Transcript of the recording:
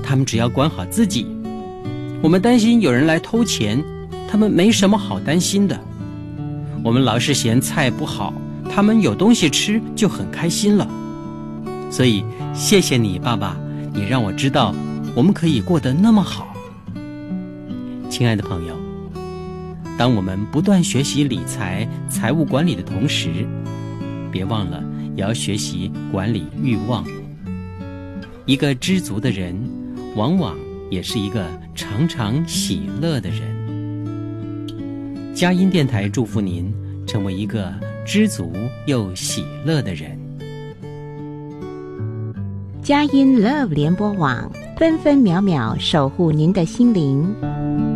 他们只要管好自己。我们担心有人来偷钱，他们没什么好担心的。我们老是嫌菜不好，他们有东西吃就很开心了。所以谢谢你，爸爸，你让我知道我们可以过得那么好。亲爱的朋友，当我们不断学习理财、财务管理的同时，别忘了也要学习管理欲望。一个知足的人，往往也是一个常常喜乐的人。佳音电台祝福您成为一个知足又喜乐的人。 佳音 Love 联播网，分分秒秒守护您的心灵。